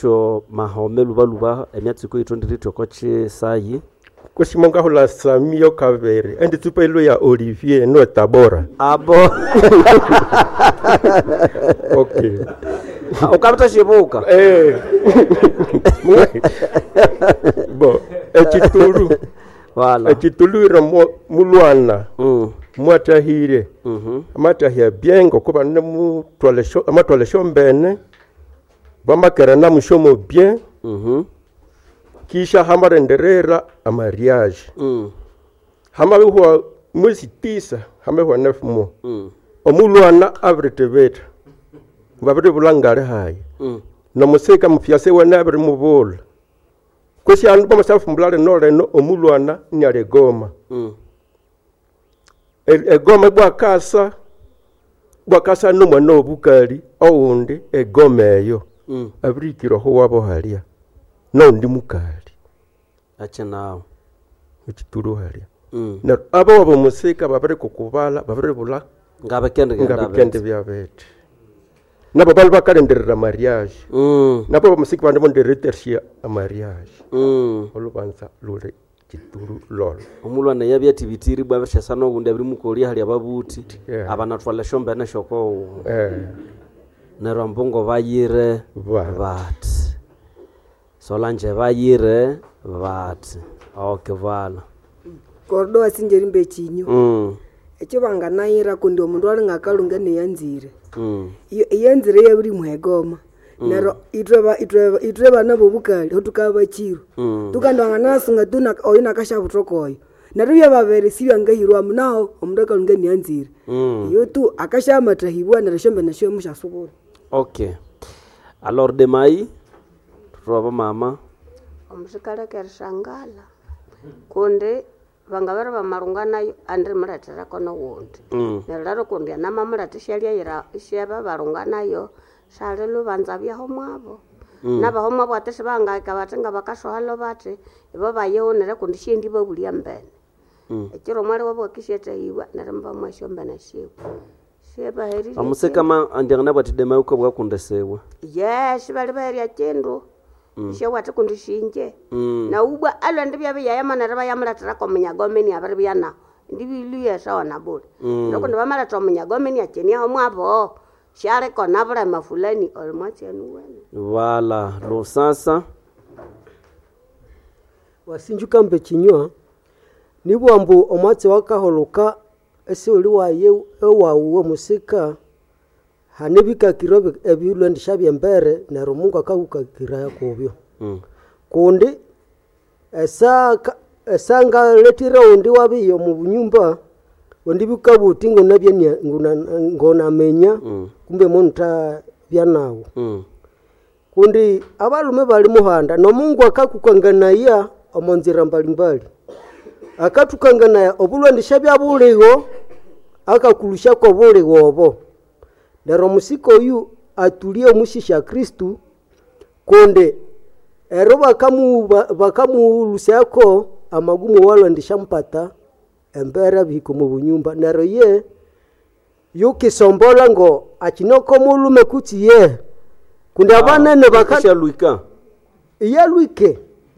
cho mahome luba emyatsiko itondiri koche sayi kusimonga hula Samio Kaveri endi tupelo ya Olivier no Tabora abo okay ukapata shibuka bo echitulu wala echitulu ira mulwana mwatahire amatahia biengo kuba nemu twalesho mbene bamakera na mushomo bien kisha hamarenderera a mariage hamabe huwa mwezi 9 hamabe huwa 9 mo omulwana abretebeta babere bulangare hayi no museka mufyase wana abere mubola kwesi andu bamasafu mbulale no omulwana nyale goma egoma bwakasa no mwana obukali oundi egoma eyo abrikiro ho wabo halia no ndi mukali acha nao ukituru halia na abo wabo musika babere kukubala babere bula ngabekende byabete nabo bali bakalenderera mariage nabo musika bandi monderetershia a mariage olubanza lule kituru lol omulwana yabya tibitiri bwa bashasano obundi abiri mukoli hali ababuti abana twala shombe na shoko nero mbongo bayire bat solanje bayire bat okay vala kordo asinjeri mbechinyo echo banganayira kundi omundu ali ngakalunga neyanzire iyo yanzire yabiri muhegoma nero itwe bana bobukali otukaba chiro tukandwanga nasunga tuna oyina kashabutokoyo nero byababere sibyangahirwa munao omundu akalunga neyanzire iyo tu akashama tahibwa nero shombe na shwe mushasubura. Okay. Alors de mai roba mama omusikale kershangala konde vangavera vamarunganayo andiri muratira kono wondi neraro konde na mamuratishalia ira isheba varunganayo shale luvanza byaho mwabo naba homwa bwatese bangaka batenga bakashohalo bate ibo bayonere konde shindi babulia mbene ekiro mwale wabo kishete iwa neramba mwashomba na shiwo sheba heri amuseka ma andiyana batide mai uko bwakundesewa yes bali baheri akendo shewa tekundishinje na ubwa alo ndibya yayama raba yamulatira ko munyagomeni abari byana ndibiluye sawa na bole loko ndibamala to munyagomeni akeni aho mwabo share ko nabura mafulani olmati anu wene wala lo sasa wasinjuka mbechinywa nibwambu omwatsi wakaholoka ese oli waye ewawo musika hanebika kirobe ebihulo ndishabye mbere na Mungu akakukakira yakobyo kundi esanga letira undi wabiyo mu bunyumba ondibika butingo nabye ngona menya kumbe monta byanawo kundi abalume bali muhanda no Mungu akakukanganaya omonzira mbalimbali akatukangana obulwa ndishabya buligo akakulusha ko buligo obo nero musiko yu atulie mushisha Kristu konde ero bakamu lusako amagumu walo ndishampata embera biko mu bunyumba nero ye yukisombola ngo achinoko mulume kuti ye kunde abanene bakasha luika iya luike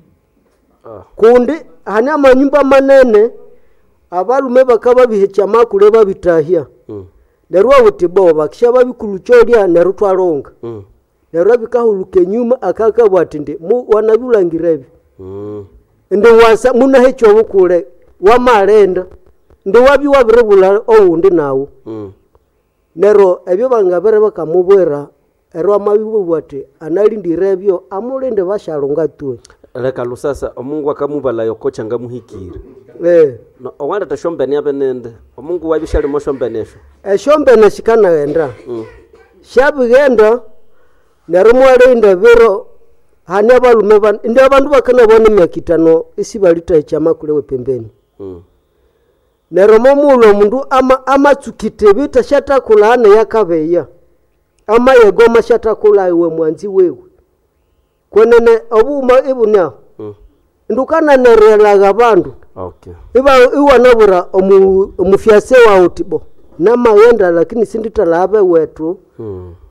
kunde hana manyumba manene abalume bakaba bihecha makule babitahia nerwa butibo bakishaba bikulucholia nerutwaronga nerwa bikahuluke nyuma akaka bwatinde mu wanabulangirebi ndo wasa muna hecho bukule wa marenda ndo wabi wabirebula oundi nawo nero ebyo bangabere bakamubwera erwa mabibu bwate analindirebyo amulende bashalonga tu leka lusasa omungu akamubala yokocha ngamuhikira no owanda tashombeni abenende omungu wabishali moshombenesho eshombene shikana wenda shabigenda nerumwale ndabero hane balume ban ndio bandu bakana bone myakitano isibalita echama kule wepembeni neromo mulo mundu amatsukite bita shata kulane yakabeya ama yegoma shata kula iwe mwanzi wewe kwenene obuma ibunya ndukana nerelaga bandu okay iwa nabura omufyase wa utibo nama wenda lakini sindita labe wetu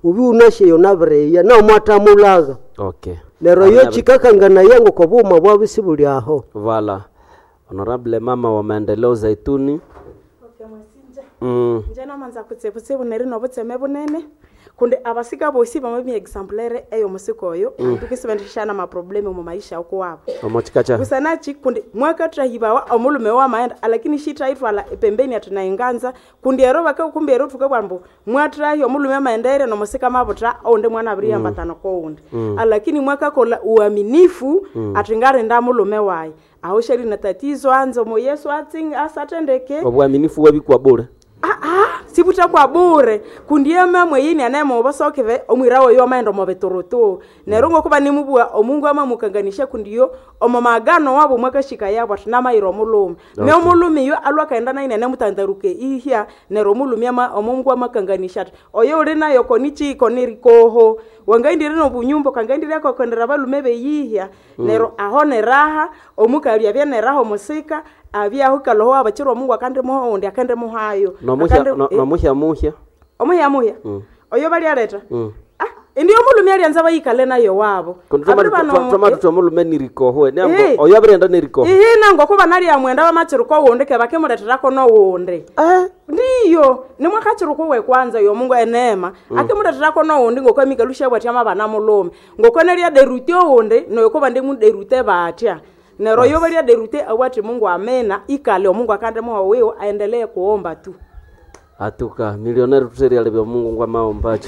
ubi unashe yonabireya na mwatamulaga okay lero yo chikakangana yangu kwa buma bwabisi buli aho vala honorable mama wa maendeleo Zaituni. Okay mwasinja njena manza kutseputse buneri no butseme bunene kundi abasika bosi bamwe exemplaire eyo musiko oyo tukisibendishana ma probleme mu maisha uko wapo omochikacha kusanachi kundi mwaka trahibawa omulume wa maenda lakini shita itwala pembeni atunainganza kundi ero baka kumbero tukabambo mwatrahi omulume maendere no musika mabutra onde mwana abiri ambatano ko onde lakini mwaka kola uaminifu atingare ndamulume wayi aho sheri na tatizo anzo mo Yesu ating asatendeke obwaminifu wabikwa bure sibuta kwa bure kundiema mweyini anemo basokeve omwirawo yo maendo mo betoroto nerongo kuba nimubua omungu ama mukanganisha kundiyo omamagano wabo mwakashika yabo tunama iro mulume ne omulume yo alwa kaenda na ine mutandaruke ihia nero mulume ama omungu ama kanganisha oyo uri nayo konichi konirikoho wangaindire no bunyumbo kangaindire ko kondera balume beyihia nero ahone raha omukali abye raha musika abya hukaloho abachiro Mungu akande muhondi akande muhayo no muhya omuhya oyo bali aleta ndiyo mulume alianza bayikale nayo wabo tuma tumulume nirikoho nembo oyo abrenda nirikoho nango kuba nali amwenda bamachiro ko wonde ke bakemureterako no wonde ndiyo nimwe kachiro ko we kwanza yo Mungu enema akemureterako no wonde ngoko mikalusha bwati amabana mulume ngoko nali aderute wonde no yokuba ndimu derute batya nero yo bali aderute awati Mungu amena ikale Mungu akande mo wewe aendelee kuomba tu atuka milionari tuteri alibyo Mungu ngwa maombacho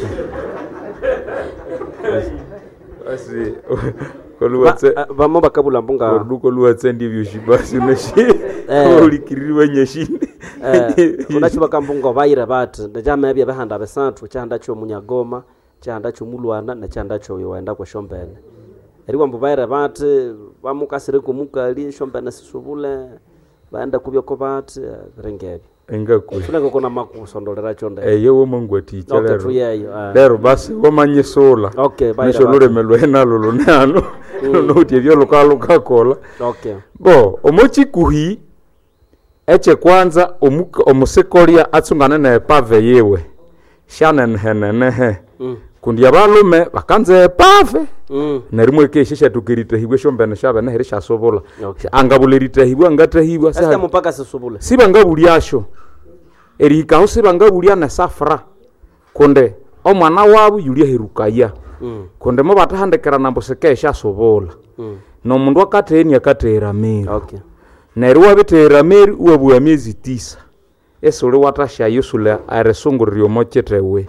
asi koluwatse vamo bakabula mbunga ruko luwatse ndivyo shibasi meshi ulikiriwe nyeshini unachiba kambunga bayira bat ndajama yabya bahanda besanthu cyanda cyo munyagoma cyanda cyo mulwana na cyanda cyo yoenda kwa shombene eriwa mbubayira bat bamukasire kumukali shombene sisubule baenda kubyo ko bat rengebe engakwe funeka kona makusondolera chonde yewo Mungu aticha lero lero basi wamanye sola okay bayira solore melwena lolonano notie byo lokalo kakola okay bo omochikuhi eche kwanza omusekolia atsungana na pave yewe shanen henenehe kundi abalume bakanze pave nerimwe keshisha tukirite hibwe shombene shabene herisha sobola angabulerite hibwe angatahibwa sasa mpaka sisubule siba ngabulyasho erika ho siba ngabulya na safra konde omwana wabu yulia herukaya konde mo batahandekera nambo sekesha sobola no mundu akateni akatera meri okay nerwa betera meri uwabu miezi 9 esole watasha yusule aresunguryo mochetewe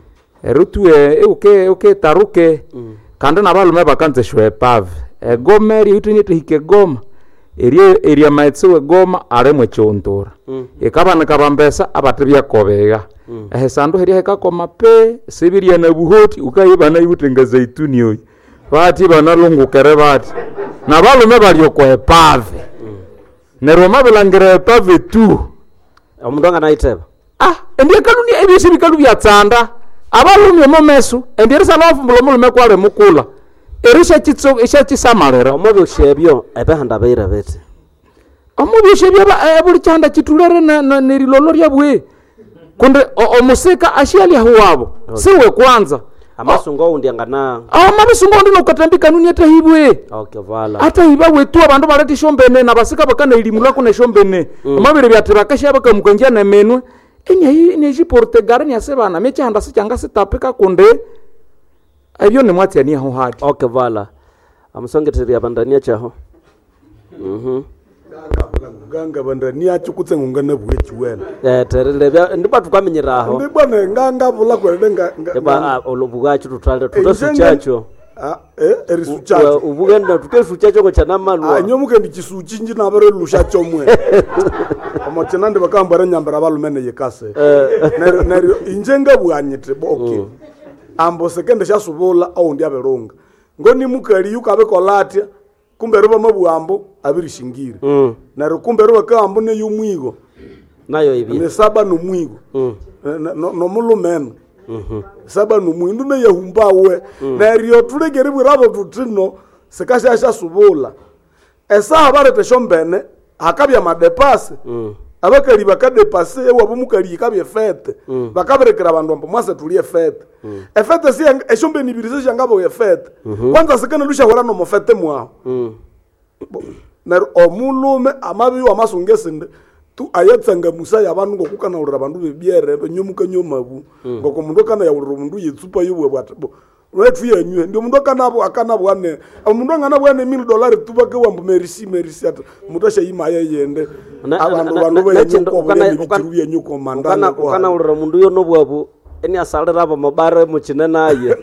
erutue uke taruke kanda nabalume bakanze shwe pave egomeri utinite hike goma eria maitsewe goma aremwe chontora ekabana kabambesa abatebya kobega sandu heria hekakoma pe sibiria na buhoti ukayibana yutenga Zaituni oyi bati banalungukere bati nabalume balyo kwa pave neroma belangere pave tu omundu anganaiteba ndiye kaluni ebisi bikalu byatsanda abalume momesu endirisa lafu mulomulume kwale mukula erisha chitso isha chisamalera omobyo shebyo ebehanda beira bete omobyo shebyo buli chanda chitulere na nerilolo lyabwe kunde omusika ashiali huwabo siwe kwanza amasungo undiangana amabisungo ndino katambika nuni atahibwe okay vala atahiba wetu abandu balati shombene na basika bakana ilimula kuna shombene amabere byatira kasha bakamukanjya na menwe ene jiporte garani asebana mecha handa sichanga sitapika kunde ebyo ne mwati ani aho hadi okay vala amusongeteri abandania chaho nganga bandania chukutse ngungana bwe chiwela terele ndiba tukamenyeraho ndibone nganga bula kwende eba olubugacho tutale tutasuchacho erisuchacho ubugenda tukesuchacho ko chanamalwa anyomuke ndikisuchi nji nabare lusha chomwe omochena ndi bakambara nyambara balumene yekase nero injenga bwanyite okay ambo sekende shasubula au ndi aberonga ngoni mukali yukabe kolatia kumbe roba mabuambo abirishingire nero kumbe roba kambo ne yumwigo nayo ibi ne saba no mwigo no mulumene saba no mwigo ndume yahumbawe nero tulegere bwirabo tutino sekasha shasubula esa barete shombene akabya madepase abakali bakadepase wabo mukali kabye fete bakaberekera abandu ambo mwase tulie fete efete si eshombe nibirize shangabo ye fete kwanza sikana lusha hora no mofete mwao na omulume amabi wa masungesinde tu ayatsanga musa yabantu ngokukana urira abandu bebiere benyomuka nyomabu ngoko mundu kana ya urira mundu yitsupa yobwe bwatbo wetu yenywe ndio mundu akanabo ane mundu angana bwane $1,000 tubake wambu merisi ata mundu ashayima yende abantu benyuko bwe nyuko mandana kana urira mundu yo nobwabu eni asalira abo mabara muchine naye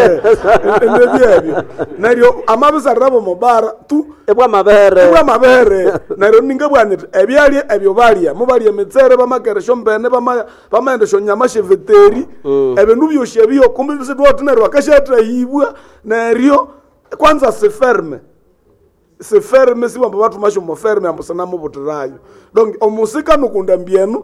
ndebye nario amabisa rabo mabara tu ebwa mabere nario ninga bwane ebyali ebyo balia mubalia metsere bamakere shombene bamaende shonyama sheveteri ebindu byoshe byo kumbe se dwatu nario akashatra hibwa nario kwanza se ferme si wambo watu masho moferme ambo sana muboterayo donc omusika nukunda mbienu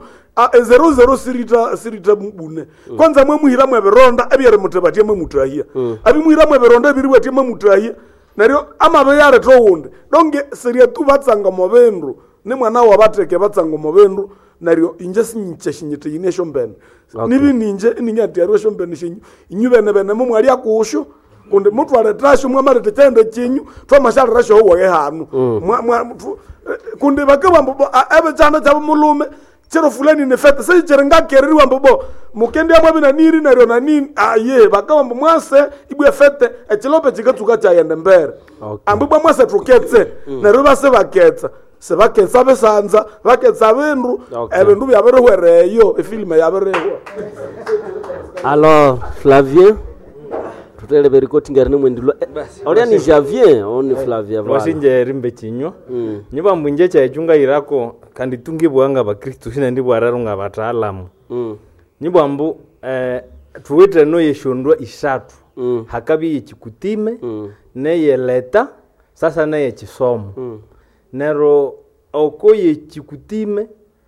00 sirita mbune kwanza mwe muhira mwe beronda ebyere mutebatie mwe mutrahia abi muhira mwe beronda biri watie mwe mutrahia nario amabe yare towunde donc seria tu batsanga mobendu ni mwana wa bateke batsanga mobendu nario inje sinche shinyite inesho mbene nibi ninje ninyati yaro shombene shinyu inyubene bene mu mwali akusho kunde mtu aletrasho mwamare tetende chinyu twa mashara rasho ho wa hanu kunde bakabambo abe chana chabo mulume chero fulani ne fete sai cherenga keriri wambo mukende amwe na niri na rona nini aye bakabambo mwase ibwe fete echilope chikatsuka cha yende mbere ambo mwase truketse na roba se baketsa se baketsa besanza baketsa bendu ebendu byaberehwereyo efilme yaberehwa. Alors Flavien tutele berikoti ngarine mwendilo oria ni Javier oni Flavia vale wasinje rimbe chinyo nyiba mbunje cha echunga irako kandi tungibwanga ba Kristo sina ndi bwararunga bataalamu nyiba mbu tuwete no yeshondwa isatu hakabi ikikutime neye leta sasa neye chisomo nero okoye ikikutime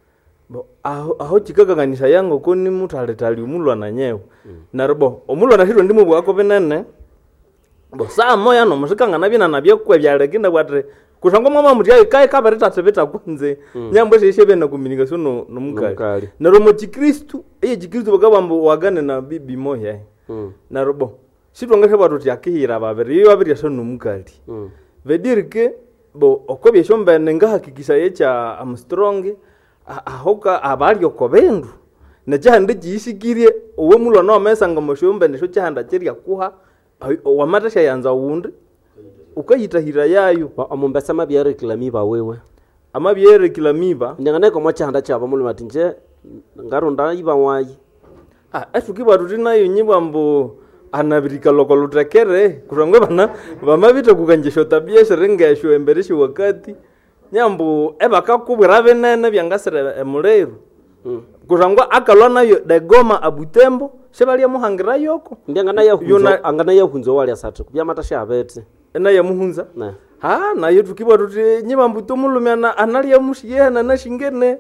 aho chikagaganisha yango ko ni mutaletali umulwa na nyewe narobo omulwa na hiro ndimu bwako benene bo saa moya no musikanga nabina nabye kwa byalekinda bwatre kushanga mama mutya kai kabareta tebeta kunze nyambo sheshe na communication no mukali naro mu Kristo Kristo bagabambo wagane na bibi moya narobo sitwanga batu tyakihira babiri so no mukali vedirke bo okobye shomba ngahakikisha yecha Armstrong ahoka abali okobendu na jahande jisigirie owe mulwa no mesanga moshombe nisho jahanda cheria kuha wamatasha yanza wundi ukayitahira yayo omumbesa mabyere kilamiba wewe amabyere kilamiba ndangane ko mochanda chaba mulwa matinje ngaronda iba wayi etukiba tutinayo nyibwa mbo anabirika lokolo trekere kurangwe bana bamabita kukanjesho tabia serengesho embereshi wakati nyambo ebakakubwira benene byangasire emuleru kurangwa akalwa nayo degoma abutembo shebalia muhangira yoko angana yahunzo wali asatu kubya matasha abete naye muhunza nayo tukibwa tuti nyiba mbuto mulumya analia mushiyena na shingene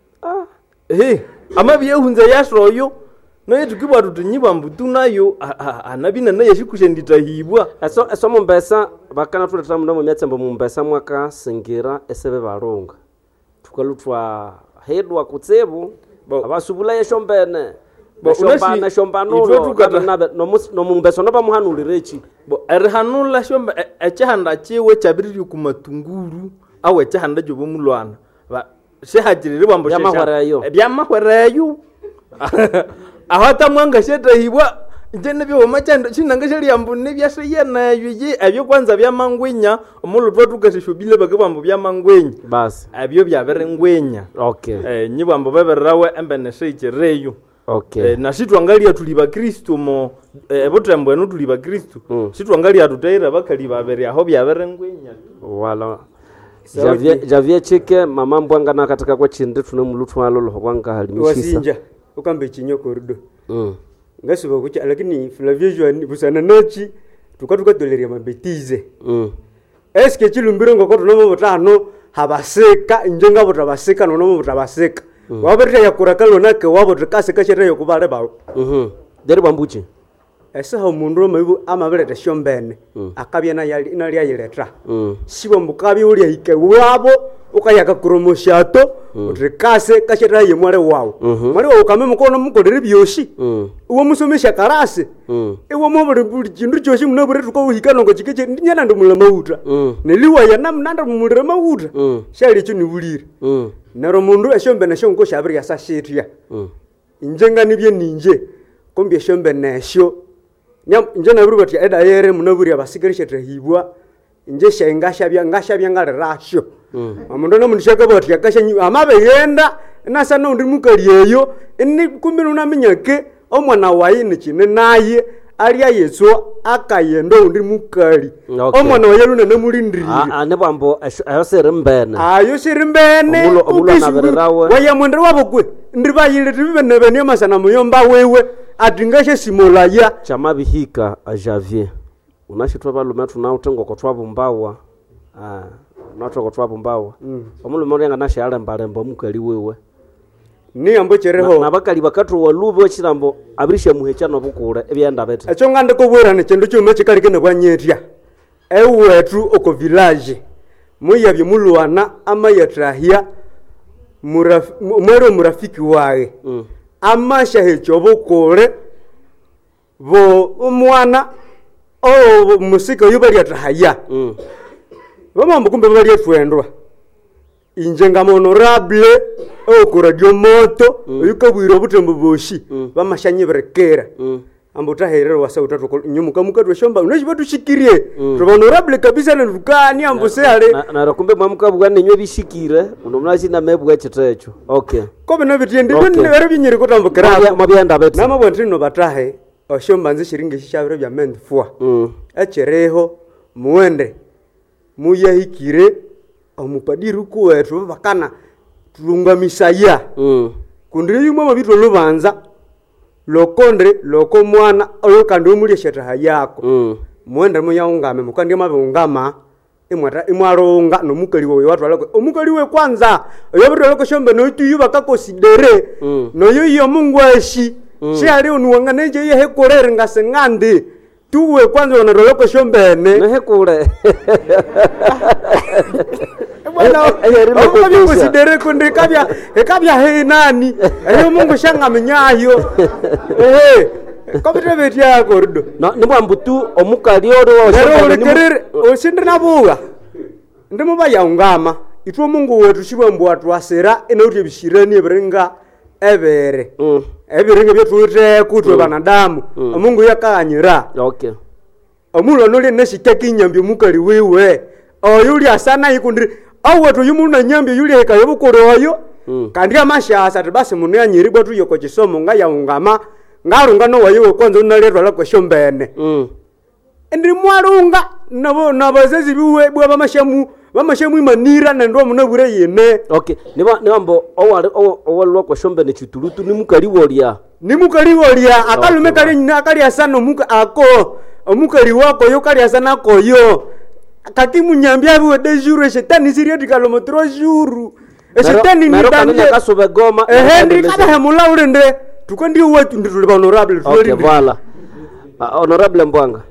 amabiye hunza yasroyo naye tukibwa tuti nyiba mbuto nayo anabina naye shikushenditahibwa eso mumbesa bakana tuleta mundo mu myatsembo mumbesa mwaka singira esebe baronga tukalutwa hedwa kutsebu abasubula yeshombene shombana shombanulo no mumbesa no bamuhanulirechi erhanula shomba echahanda chiwe chabiriri kumatunguru awe chahanda jobo mulwana shehajiriri bambo byamahwereyo ahata mwanga sheta hibwa njene byo machanda chinanga sheli yambune byasheyena yuye abyo kwanza byamangwenya omulutwa tukashishubile bakabambo byamangwenya basi abyo byaberengwenya nyibambo beberrawe embene shechereyo na sitwangalia tuliba Kristo mo botembo eno tuliba Kristo sitwangalia tutaira bakali babere aho byaberengwenya wala Javier chike mama mbwanga na katika kwa chinde tunemulutwa lolo kwanga halimishisa wasinja ukambe chinyo korido ngasiba kucha lakini Flavio Joani busana nachi tukatukadoleria mabetize eske chilumbiro ngoko tunomo botano habaseka injenga botabaseka nono botabaseka waberita yakurakalo nake wabo tukaseka chere yokubale bawo deri bambuchi ese ho mundu mayibu amabeleta shombene akabya na yali inalia yiletra sibo mukabi uli hike wabo ukayaka kromoshato utrikase kashetaye mwale wao mwale wao kame mukono mukodere byoshi uwo musomesha karase ewo mobore buli kindu cyoshi munabure tuko uhikano ngo kikeche nyana ndo mulama uta neliwa ya namnanda mulama uta shali cyo nibulire naro mundu eshombe na shongo shabiri ya sashitia injenga nibye ninje kombi eshombe nesho nje na buri eda yere munaburi abasigarisha trahibwa nje shengasha ngashabya ngale rasho amundu no munishaka boti yakasha amabe yenda nasa no ndi mukaliyeyo ni kumbi unaminyake omwana wayi ni kine naye ali ayeso akayendo ndi mukali omwana wayi luna nemulindiri ne bambo ayo serimbene omulo nabererawe waya mwendera wabokwe ndi bayile tibene bene masana muyomba wewe atingashe simolaya chamabihika a Javier unashitwa balume tunao tengo kotwa bumbawa nato kotwa bumbawa omulume orenga nashale mbalembo mukali wewe ni ambo chereho nabakali bakatro walube chirambo abirisha muhechano bukure ebyenda bete echo ngande ko bwerane chendo cyume chikali kene bwanyetia ewetu oko village muyabye mulwana amayatrahia murafiki wae amasha hecho bukure bo umwana musika yubali atrahaya bamambo kumbe bali atwendwa injenga honorable ku radio moto yukabwiro butembo boshi bamashanyi berekera ambo taherero wasa utatu nyumuka mukatwe shomba unashibatu shikirie to honorable kabisa na rukani ambo sale na kumbe mwamuka bugane nywe bishikire unomnaji na mebwa chitecho okay kobe no bitende bene bere binyiri kotambo kera mabyenda bete nama bwantino batahe oshomba nzi shiringi shishabire bya mendfua echereho muende muyahikire omupadiru kuwetu bakana tulunga misaya kundire yumwe mabitwa lubanza lokondre loko mwana oyo kandi umuli sheta yako muende muyaungame mukandi mabungama imwata imwaronga nomukali wowe watu alako omukali we kwanza oyo bitwa loko shombe no tuyuba kakosidere no yoyo Mungu ashi shali unuwanganeje ye hekorere ngasengandi tuwe kwanza onaroloko shombene nehekule Omo bimusidere kundi kabya he nani ayo Mungu shanga menyayo kabite beti yako rudo nimwambutu omukali oro oshobere osindre nabuga ndimo bayaungama itwo Mungu wetu shibambu watu asera enauti bishirani eberenga ebere ebiringa byetute kutwe banadamu Mungu yakanyira okay omulo noli neshiteki nyambi mukali wewe oyuli asana ikundiri awetu yumuna nyambi yuli ekayobukoroyo kandi amashasa tibase munya nyiri bwatu yoko kisomo nga yaungama ngarunga no wayiwe kwanza unaletwa la kweshombene ndi mwarunga nabazezi biwe bwa bamashamu imanira nendo munabure yene okay nibambo owalwa kweshombene chitulutu nimukali wolia akalume kali nyina akali asana muka ako omukali wako yo kali asana koyo kati munyambia biwe de jour shetani siria dikalomo 3 jours shetani ni danje kasobe goma ndi kada hamula urende tukondi wetu nditule honorable okay voilà honorable Mbwanga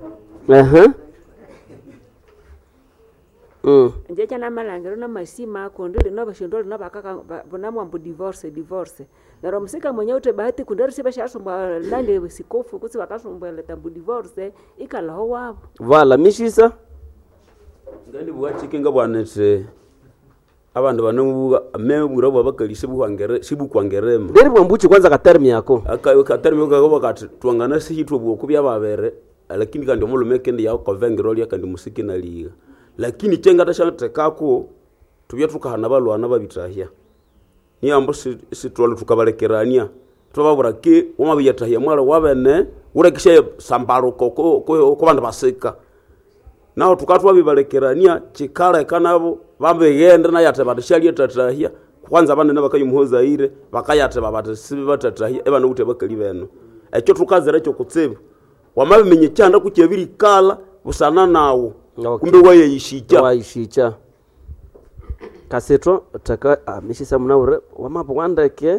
nje chana malangero na masima kondele no bashindole no bakaka bonamwambo divorce naro musika mwenye ute bahati kundere siba shasomba lande sikofu kutsi bakasomba leta divorce ikala ho wabo voilà mishisa ngandi bwachikinga bwanete abandu banamubuga amebura babakalise buhangere sibukwangerema nderi bwambuchi kwanza katermi yako katermi yako bakati twangana sihitwe bwoko byababere lakini kandi omulume kendi yako kavengero lya kandi musiki na liga lakini chenga tashatekako tubya tukahana balwana babitahya ni ambo sitwalo tukabalekerania twababura ke wamabiyatahya mwala wabene urekishe sambaro ko bandu basika naho tukatwa bibalekerania chikala kanabo bambe yende na yate badishali tatahya kwanza bane nabakayumuhoza ire bakayate babate sibe batatahya ebana ute bakali beno ekyo tukazera cyo kutsiba wamabimenye cyanda kucyebiri kala busana nawo kumbe wayishicha kasetro taka mishisa munawure wamabwandeke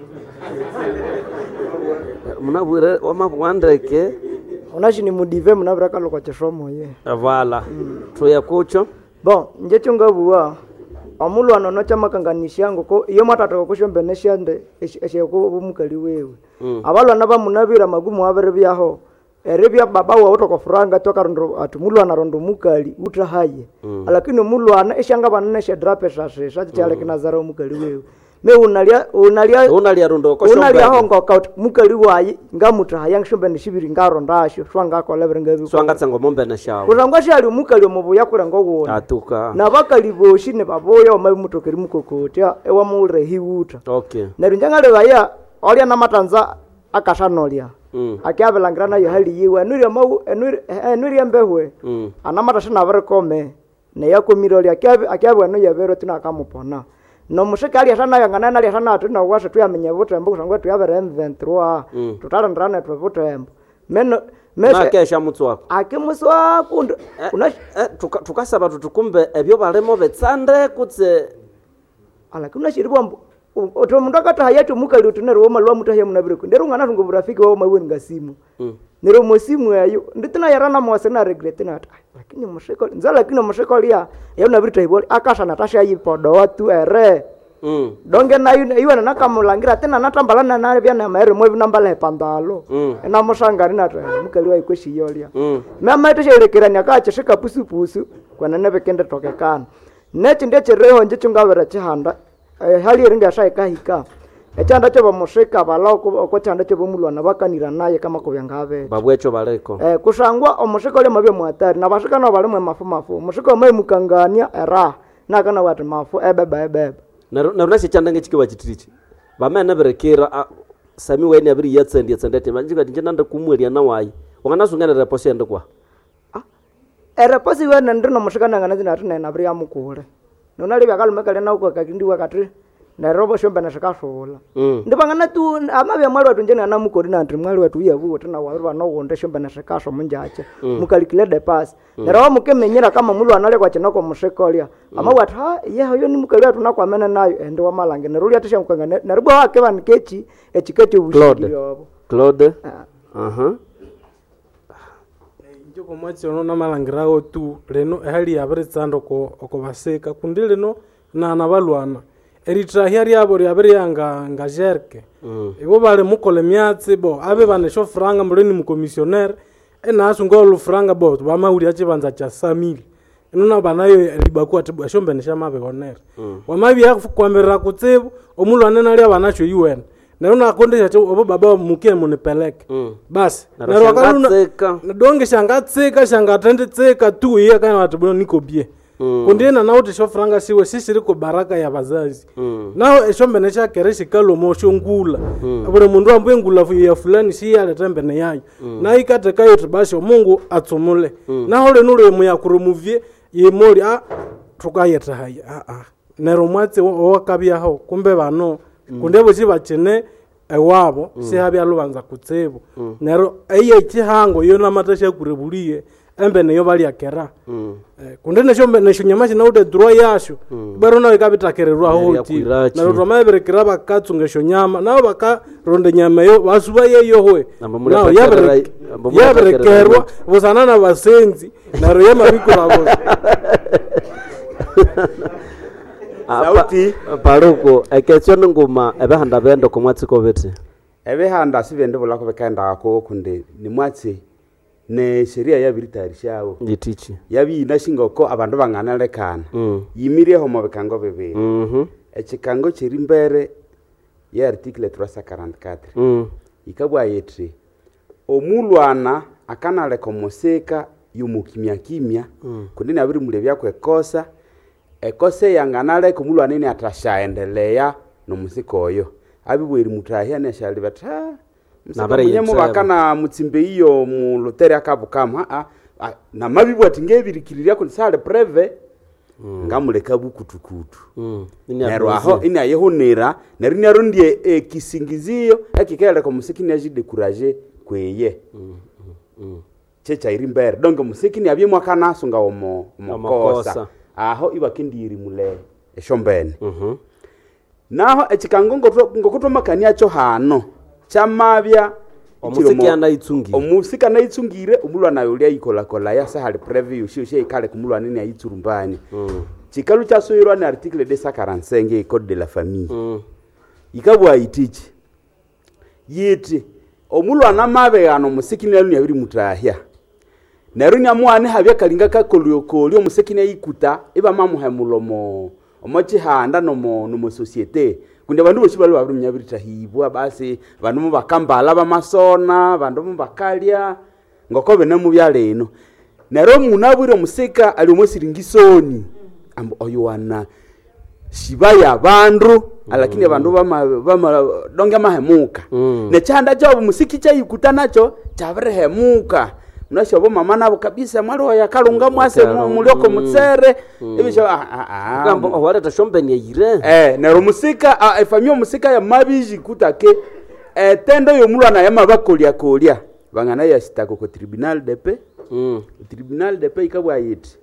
onashi ni mudive munabura kalo kwa cheshomo ye avala toya kocho bon nje chunga buwa omulwana ono kyamakanganisyango ko iyo matatoka kushombene shande esheko omukali wewe abalwana bamunabira magumu abere byaho erebya baba wa utoko franga toka rondo ati mulwana rondo mukali utahaye lakini mulwana eshanga banene shedrape shashe shachale kinazara omukali wewe me unalia rondo ko unalia hongo ka mukali wayi ngamutahaya ngishombe shibiri ngarondasho swanga ko lebre ngabi swanga tsango mombe na shawo kurangwa shali umukali omubuya kurango wona atuka na bakali boshi ne baboya omabi mutokeri mukokotya ewa mure hiwuta okay narinjangale baya olya na matanza akashanolia akyabelangira nayo hali yiwe enuri embehwe anamatasha nabarekome neyakomire olya akyabwa no yabero tina akamupona no mushika ali ashana yangana nali ashana atuna washa tuyamenya butembo kusangwa tuyabere M23 tutalandrana tubutembo meno na kesha mutsu wako akimuswa kundu tukasaba tutukumbe ebyo balemo betsande kutse ala kuna shiribwa oto mundu akatahayatu mukali utunero malwa mutahya munabiriko ndero ngana tungo burafiki wao maweni ngasimu nero mosimu yayo nditina yarana mwase na regret na lakini mushiko nzala lakini mushiko lia yona birita iboli akasha natasha yipodo watu ere donge na iwana nakamulangira tena natambalana na bya na mere mwe binambala pandalo na mushangari na mukali wa ikoshi yolia mama etesherekeranya akacheshika pusu kwana nebekende tokekana nechi ndechereho nje chungabera chihanda hali ringa shaika hika echanda cyo bamushika balako ko chanda cyo bomulwana bakanira naye kama ko byangabe babwecho baleko kusangwa omushika ole mabye mwatari na bashika no balimwe mafu mushika mai mukangania era nakana watu mafu ebebe na runasi chanda ngechikiwa chitirichi bamene berekera sami weni abiri yatsendete manjika tinje nanda kumwelia na wayi wangana sungana reposi ende kwa reposi wena ndino mushika nangana zina tuna na abiri amukule nonali byakalumekale na uko kakindi wakati na robo shomba na shakasola ndibangana tu amabya mwali watu njene na mukori na ndri mwali watu yabu tena waru no wonde shomba na shakaso munjache mukalikile de pass na robo mukemenyera kama mulu anale kwa chenoko mushekolia amawatu ha yeho ni mukali watu nakwa mena nayo ende wa malange na ruli atisha mukanga na rubo wake banikechi echikete ubushiri yobo Claude njoko mwatsi ono na malangirago tu leno hali yabritsando ko baseka kundile no na nabalwana eritrahia ryabo ryabere yanga ngajerke ibo bale mukole myatsi bo abe banesho franga muleni mukomissioner enasu ngolo franga bo bamauri achibanza cha samili inona banayo libaku ati shombe nesha mabe honera wamabi yakwambera kutsibu omulwana nali abanasho UN naona akonde cha obo baba mukie munipeleke basi na wakaluna donge shangatseka shangatendetseka tu iya kana watu bono niko bie kundiena na uti shofranga siwe sisi riko baraka ya bazazi nao eshombe nesha kereshi kalo mosho ngula abone mundu ambuye ngula ya fulani si yale tembene yayo na ikate kayo tibasho Mungu atsumule na ole nule muya kurumuvie yemori tukayeta haya nero mwatse wakabyaho kumbe bano kundebo sibachene ewabo sihabya lubanza kutsebo nero eye chihango yona matasha kurebuliye embe neyo bali akera kundene shombe nesho nyamashi na ude draw yasho baro nawe kabitakererwa hoti na rotwa maberekera bakatsunga sho nyama nawo baka ronde nyama yo basuba yeyo howe nawo yaberekerwa bosana na basenzi na royema bikora bo sauti paruko eketsono ngoma ebehanda bendo komwatsiko beti ebehanda sibende bolako bekanda ko kunde ni mwatsi ne sheria ya biritarishawo yitichi yabi inashingoko abantu banganalekana yimirie homo bekango bebere echikango chiri mbere ya article 344 ikabwa yetri omulwana akanale komoseka yumukimya kimya kundini abiri mulebya kwekosa ekose yanganale kumulwana ni atashaendelea no musikoyo abibweri mutahia ne shali bata nabare mubakana mutsimbe iyo mu loteria kabukama na mabibwa tingebirikiriria ko sale preve ngamuleka bukutukutu nero aho ina yehonera nari narondie kisingiziyo ekikele ko musiki ni ajide courage kweye checha irimbere dongo musiki ni abye mwaka nasunga omo mokosa aho ibakindiri mule eshombene naho echikango ngokuto makania cho hano chamabya omusika na itsungire umulwana yoli ayikola kola ya sahali preview shyo ikale kumulwana ni ayitsurumbani chikalu cha soirwa na article 245 code de la famille ikabwa itichi yiti omulwana mabegano musikini alu yabiri mutahya narunya mwane habya kalinga kakoliokoli omusikini ayikuta iba mamuhemulomo omachihanda nomo societe kunde bandu boshi bali babiri myabiri tahibwa basi bandu mubakambala bamasona bandu mubakalya ngokobe namubyale eno naro munabwire omusika ali omwesiringisoni ambo oyo wana shibaya abandu lakini abandu bama donge mahemuka nechanda cyo musiki cyayikuta nacho cyabirehemuka unashobo mama nabo kabisa mwalo yakalunga mwase mulioko mutsere ibisho gambo wale tashombeni yire nero musika efamio musika ya mabiji kutake tendo yo mulwana ya mabakolya kolya bangana ya sitako ko tribunal de paix tribunal de paix ikabwa yiti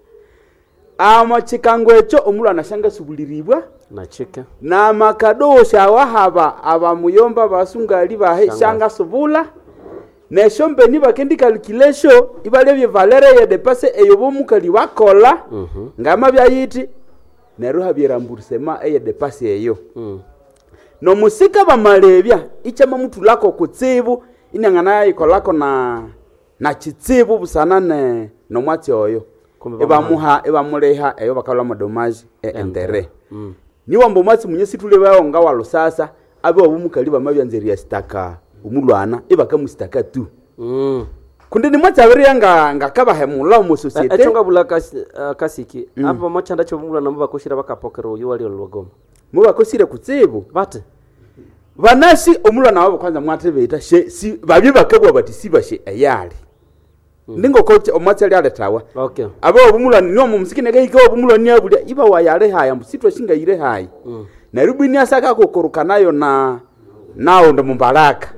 chikango echo omulwana shanga subuliribwa na chika na makadosha wahaba abamuyomba basungali bahe shanga subula neshombe niba kendi calculation ibale bye valere ya depase eyobo mukali wakola ngama byayiti neruha byerambursema eye depase eyo no musika bamalebya ichama mutu lako kutsibu inangana ikolako na chitsibu busana no mwati oyo eba muleha eyo bakala madomaji endere niwa mbomasi munyesi tulebayo ngawa lusasa abe obumukali bamabyanzeria staka umulwana ibakamusitaka tu kundi ni mwati abiri nga kabahemula mu societe echonga bulaka kasiki aba machanda cyo umulwana mubakoshira bakapokero yo wali olwagoma mubakosire kutsibu bate banasi omulwana wabo kwanza mwatebeta si babye bakabwa bati sibashe ayali ndingo ko omwati ali aletawa okay abo obumulwana niwo musikine gaiko obumulwana abulya iba wayale haya msitwa shinga ire hayi na rubini asaka kokoruka nayo nawo ndo mumbaraka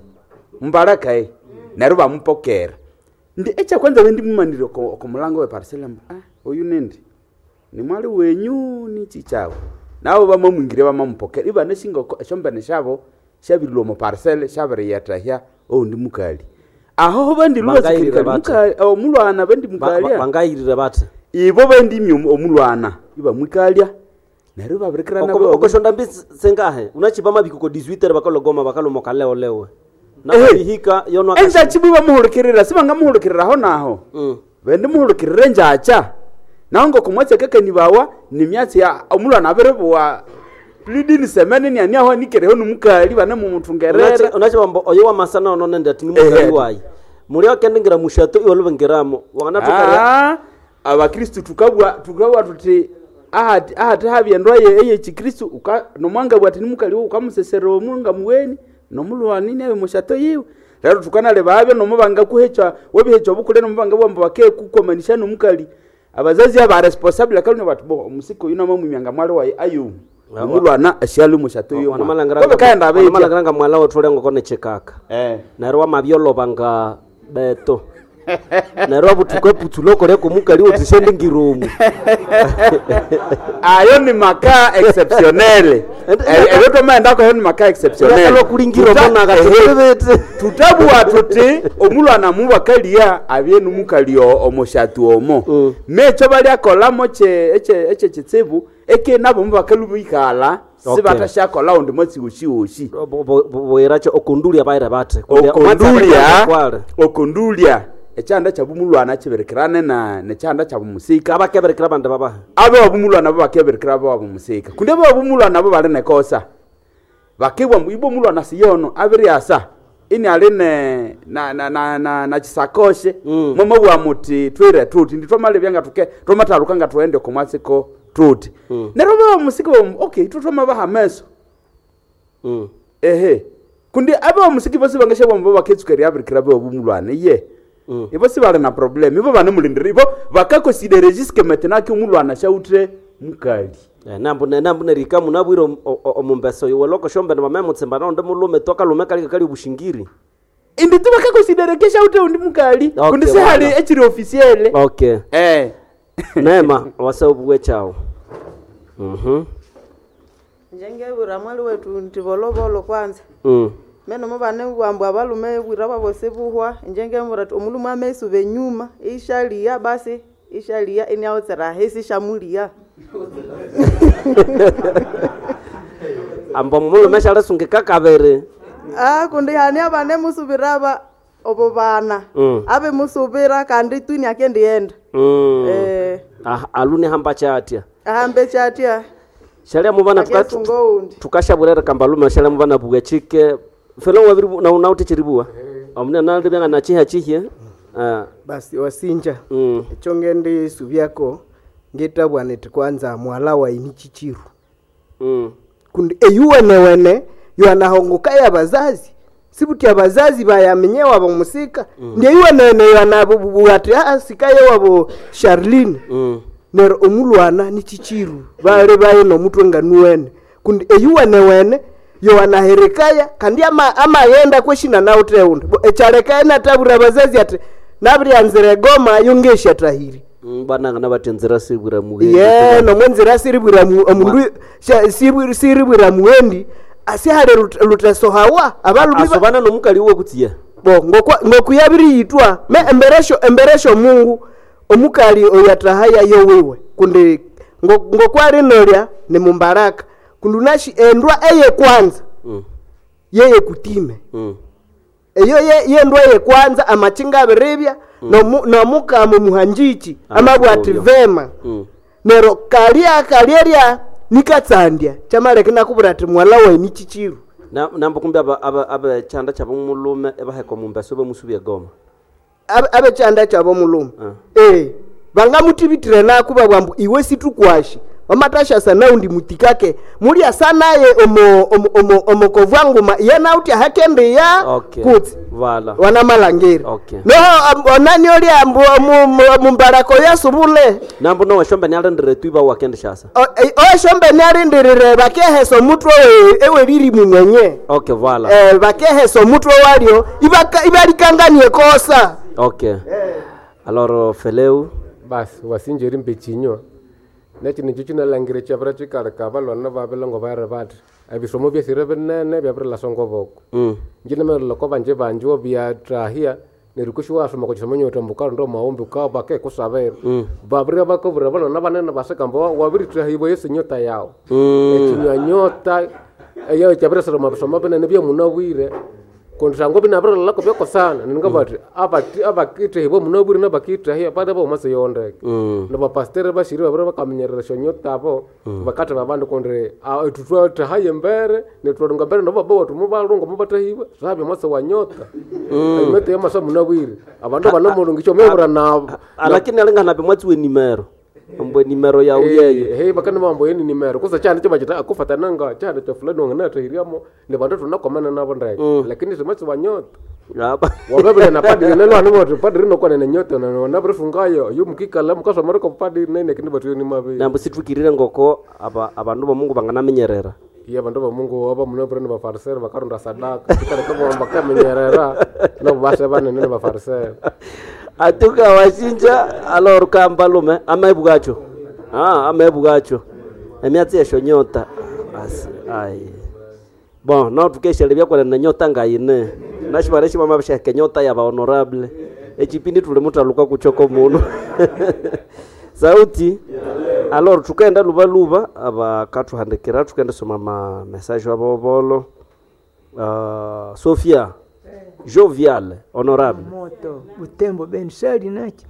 naruba mpokera ndi echa kwanza wendi mumanire ko mulango we parcela oyu nendi ni mwali wenyu ni chichawo nawo bamamwingire bamampokera iba neshinga shomba neshabo shabirilo mu parcela shabire yatahya ndi mukali aho bandi lwazikirika mukali omulwana bandi mukali bangayirira bate ibo bandi myumu omulwana iba mukalya naruba babirikira nabo okoshonda mbisi sengahe unachipa mabiko ko 18 bakalogoma bakalomoka leo na bihika yono enza chibuba muhulukirira sibanga muhulukirira ho naho bende muhulukirira njacha nango kumwache keke nibawa ni myatsi ya omulwana aberebuwa plidini semene ni aniaho nikereho numukali bana mu mutungerera unachibambo oyo wa masana onone ndati ni mukali wayi muri akendingira mushato iwolubengiramo wangana tukari abakristo tukabwa tuti ahati habyendwa ye chikristo uka nomwanga bwati ni mukali wo ukamusesera omunga muweni nomulwani nawe mushato yiwe rero tukana le babyo nomubanga kuhecha webihecha bukule nomubanga bwambo bakekukomanisha nomukali abazazi aba responsable kalune batu bo umusiko yuna mamu myanga mwalo wa ayu mulwana ashalu mushato yo ko kaenda abe malangiranga mwala otholengo kone chekaka naro mabyolo banga beto naro butukwe putuloko leko mukali otisende ngiromu ayo ni maka exceptionnel ebeto maenda ko ni maka exceptionnel nalo kulingiro bona gatebete tutabwa tuti omulwana mubakalia abye numukaliyo omushatu omo mecho bali akola moche eche chitsibu eke nabo mubakalubiikala sibata shakola undi motsi ushi boyeracho okundulia baira bate okundulia echanda chabumulwana chiberekerane ne chanda chabumusika abakeberekera bande baba abe obumulwana bakeberekera ababumusika kunde obumulwana bo bale nekosa bakebwa mwibo mulwana siyono abiri asa ini ali na chisakoshe mama bwa muti twire tuti nditwamale byanga tuke twamataruka nga twende ko mwasiko tuti neroba musika okay tutoma bahameso kundi aba musiki bose bangashe bombo baketsukeri abirikira be obumulwana ye ibo si bale na problem ibo bane mulindiri ibo bakakonsidere jusque maintenant que umulwana shautre mukali nambu nerika munabwiro omumbeso yo loko shombe na mama mutsemba na ndo mulume toka lume kali bushingiri indi tu bakakonsidere ke shautre undi mukali kundi se hali echiri officiel okay nema wasabuwe chao njenge buramwali wetu ntibolobolo kwanza meno mubane bwambu abalume bwiraba bose buhwa njenge murati omulume amesube nyuma ishalia basi ishalia iniao tsera hesi shamulia ambo mulume shalesungika kabere kundi hani abane musubiraba obo bana abe musubira kandi twini akendienda aluni hamba chatia ahambe chatia shalia mubana tukashaburera kambalume shalia mubana buga chike felo wabiri na unauti chiribua amuna nalde byanga na chiha chihye basi wasinja chongendi subyako ngitabwanete kwanza mwala wa inichichiru kundi eyuwenewene yoanahongoka yabazazi sibuti abazazi bayamenyewa abamusika ndiye yuwenewene yoanabubuati asikaye wabo Charlene nero omulwana nichichiru bale baye nomutwe nganuwene kundi eyuwenewene yoanaherekaya kandi ama yenda kweshina na uteunda echalekaya natabura abazazi ati nabri anzere goma yongesha tahiri bana ngana batenzera sibura mugendi no mwenzera siribura omundu siribura mugendi asi hale lutaso hawa abalumiba asobana no mukali wo kutiya bo ngokuyabiri yitwa me emberesho Mungu omukali oyatahaya yowewe kundi ngokwari nolya ni mumbaraka kundunashi endwa eye kwanza yeye kutime eyo yendwa eye kwanza amachinga berebya no mukamu muhanjichi amabwati vema nero kalya nikatsandia chamaleke nakubura ati mwala wa nichichiru nambo kumbe aba chanda chabo mulume ebaheko mumba sobe musubye goma abe chanda chabo mulume banga mutibitire nakuba bwambu iwe situkwashi wamatasha sana undi mutikake muri asanaye omo kovwangu yena uti hakende ya kuti vala wana malangeri no onani oli ambu mumbarako yasubule nambo no shombe nyalendere tuiba wakende shasa shombe nyalendere bakeheso mutwe ewe liri mumwenye vala bakeheso mutwe walio ibalikanganie kosa alors feleu bas wasinjeri mpechinyo nechi nichuchu nalangire chabra chikaraka balwana babelongo bare bat abisomo bya sirebe nene bya brela songo boko ngine melo ko banje banjo bya trahia nerikushwa asoma ko chisomo nyota mbukaro ndo maombi ka bake kusabera babira bako bura bana banene basekambo wabiri trahibo yesu nyota yao echinya nyota ayo chabra sero masomo bene bya munawire kontango bina brela lako bya kosana ningabati abakite hibo munawire na bakite hiya pada bo mase yondeke no bapastere bashiri babra bakamenyerera shonyota abo bakata babandu kondre tutwa tahaye mbere ne twalunga mbere no babo watu mubalunga mubatahiwe sabe mase wanyota imete yamasa munawire abandu banomulungicho mebura na lakini alenga nabe mwati we nimero mbwe nimero ya uyeye bakana mambo yeni nimero kusa cyane cyo bagita akufatana nga cyane cyo fulani ngana tahiriamo ne bandu tunakomana nabo ndake lakini simasi wanyota wababele na padri nelo animo padri no kwana nyota na nabre fungayo yumukikala mukaso mariko padri nene kindi batu ni mabe nambo situkirire ngoko abandu ba Mungu bangana menyerera iya bandu ba Mungu aba munabure ne ba farisero bakarunda sadaka kikale kabo bakamenyerera no base bane ne ba farisero atuka washinja alors kambalume amebugacho amebugacho emiatsi eshonyota ai bon no tukeshele byakwana na nyota ngayine nashibareshi mama bashaka nyota ya ba honorable echipindi tule mutaluka kuchoko muno sauti alors tukaenda luba aba katuhandikira tukaenda soma ma message abo bolo Sofia jovial honorable moto butembo benshali naki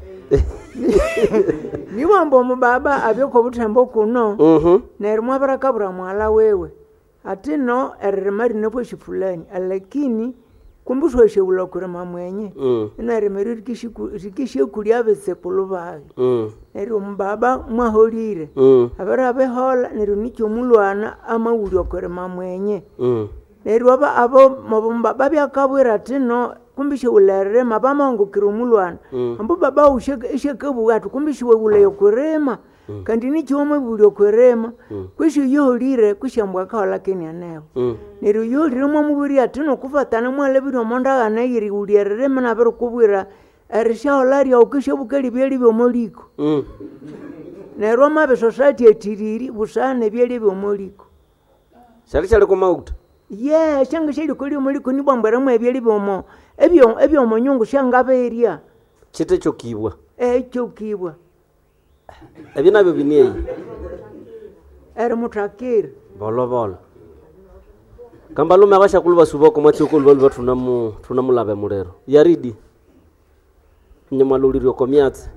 ni wambo mubaba abyoko butembo kuno nerumwa barakabura mwala wewe atino eremari nepo shifulani lakini kumbushwe shebula kurema mwenye ina remeri rikishe kuliabe sepolo bae ero mbaba mwaholire abara behola neruniki mulwana amawuli okurema mwenye nero abo mabamba byakabwira tino kumbishe ulerere mabamango kirumulwana ambo baba usheke atu kumbishe ule yokurema kandi ni choma buli yokurema kwishi yoholire kwishambwa kala kenya neo nero yoholire mo mubiri atino kufatana mwale biro monda na yiri ulierere mana bero kubwira erisha olari okishe bukeli byeli byomoliko nero mabe society etiriri busane byeli byomoliko shali komauta shanga sheli kuli omoliko ni bambara mwe byeli byomo ebyo monyungu shanga beria chite chokibwa chokibwa ebyo nabyo biniye erimuthakira bolobolo kamba lume abashakulu basuboko mwatsoko lwa tunamulabe mulero yaridi nyamaluliro komyatse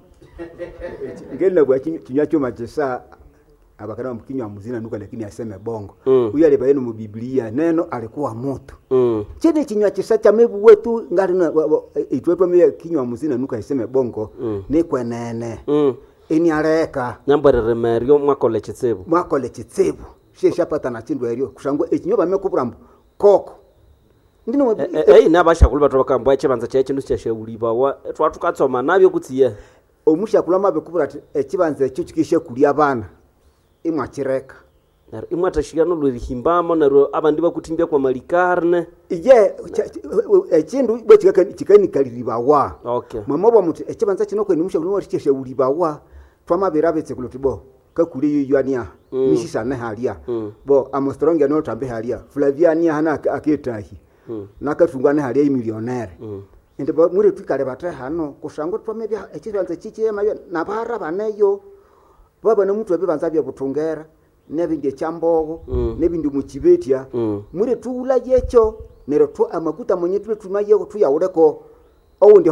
ngena bwa kinywa choma chesa abakana mkinywa muzina nuka lakini aseme bongo huyo alibaini mu Biblia neno alikuwa moto chini kinywa chesa cha mebu wetu ngari na itwepo me kinywa muzina nuka aseme bongo ni kwenene ini areka nyambare merio mwakole chitsebu shesha pata na chindwa erio kushangwa ekinyo bamekuburambo koko ndino nabashakulu batobakamba ekibanza kya kintu kyashewuliba wa twatukatsoma nabyo kutsiye omushakulu mabe kubura ati ekibanza ekyo kikishe kuli abana imwakireka imwatashikano lurihimbamo naro abandi bakutimbya kwa malikarne ije ekintu bwe kikanikaliriba wa okay mama bwa muti ekibanza kino kwe nimushakulu wari kyeshewuliba wa twamabera betse kulutibo kakuli yania mishisa na halia bo amostrongi no tambe halia Flaviania hana aketahi nakatungwa na halia millionaire ende bo muri tukale bata hano kushango twamebya ekibanza kikiyema na bara baneyo baba no mutwe bibanza bya butungera nebindi cyambogo nebindi mukibetia muri tula yecho nero tu amakuta monye tumaye tuyawureko oundi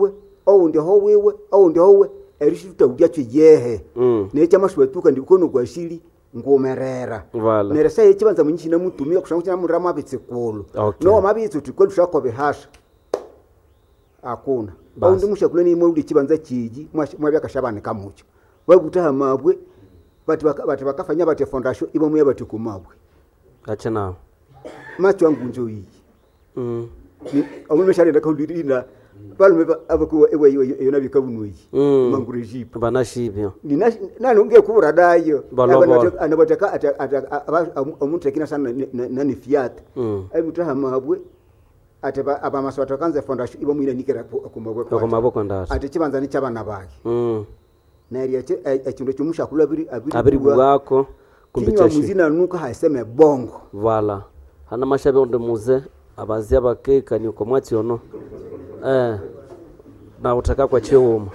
howiwe erishita udya yehe necha mashwetuka ndikono kwashili ngomerera neresa ekibanza munyishina mutumia kushango cyana murama abitsekolo no mabitso tikwelu shako behasha akuna oundi mushakule ni mu kibanza kiji mwabya kashabane kamucho babuta mabwe bati bakafanya bati fondation ibo muya bati kumabwe acha nawo macho wangu njo yi omwe shari ndakulirina balme abakuwa ewe yona bikabunwe mangurejipa banashibyo nanonge kubura dayo anabataka omuntu ekina sana nani fiat ayibutaha mabwe ateba abamaswata kanze fondation ibo mwina nikera kumabwe kwandasa ate kibanza ni cyabana baki nari ekindo cyumushakulu abiri bwako kumbichashi muzina nuka haseme bongo vala hana mashabe onde muze abazia bakeka ni komwati ono na utaka kwa cheuma